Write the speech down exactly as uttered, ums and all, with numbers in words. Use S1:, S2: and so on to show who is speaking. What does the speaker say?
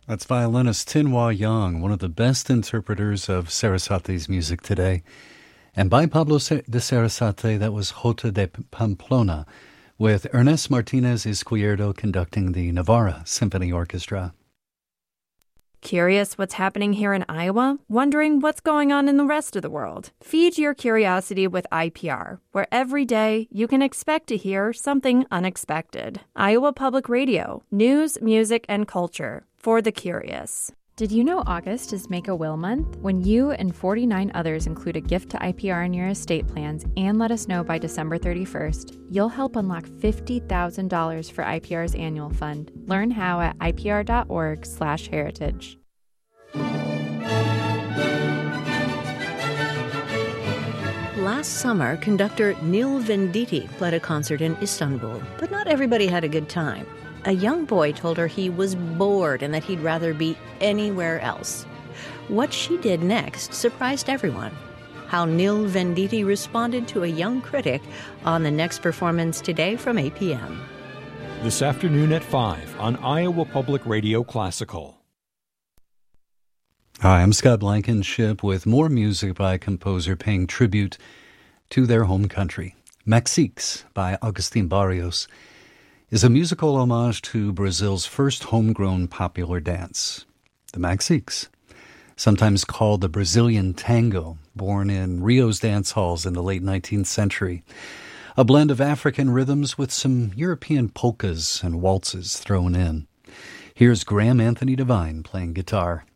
S1: That's violinist Tinhua Yang, one of the best interpreters of Sarasate's music today. And by Pablo de Sarasate, that was Jota de Pamplona, with Ernest Martinez Izquierdo conducting the Navarra Symphony Orchestra.
S2: Curious what's happening here in Iowa? Wondering what's going on in the rest of the world? Feed your curiosity with I P R, where every day you can expect to hear something unexpected. Iowa Public Radio, news, music, and culture for the curious.
S3: Did you know August is Make a Will Month? When you and forty-nine others include a gift to I P R in your estate plans and let us know by December thirty-first, you'll help unlock fifty thousand dollars for I P R's annual fund. Learn how at ipr.org slash heritage.
S4: Last summer, conductor Neil Venditti played a concert in Istanbul, but not everybody had a good time. A young boy told her he was bored and that he'd rather be anywhere else. What she did next surprised everyone. How Neil Venditti responded to a young critic on the next performance today from eight p.m.
S5: This afternoon at five on Iowa Public Radio Classical.
S1: Hi, I'm Scott Blankenship with more music by a composer paying tribute to their home country. Mexiques by Agustin Barrios is a musical homage to Brazil's first homegrown popular dance, the Mexiques, sometimes called the Brazilian tango, born in Rio's dance halls in the late nineteenth century. A blend of African rhythms with some European polkas and waltzes thrown in. Here's Graham Anthony Devine playing guitar.